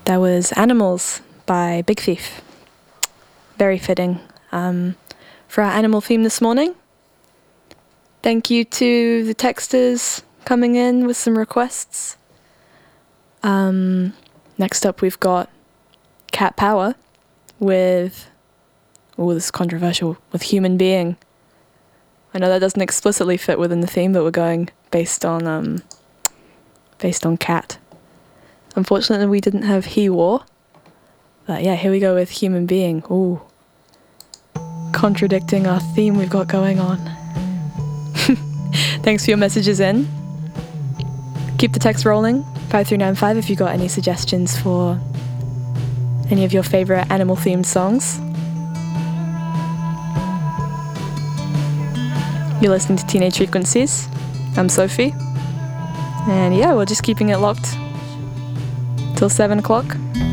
That was Animals by Big Thief. Very fitting for our animal theme this morning. Thank you to the texters coming in with some requests. Next up we've got Cat Power with, this is controversial, with Human Being. I know that doesn't explicitly fit within the theme, but we're going based on cat. Unfortunately, we didn't have He War. But yeah, here we go with Human Being. Ooh. Contradicting our theme we've got going on. Thanks for your messages in. Keep the text rolling. 5395 if you got any suggestions for any of your favorite animal-themed songs. You're listening to Teenage Frequencies. I'm Sophie. And yeah, we're just keeping it locked till 7 o'clock.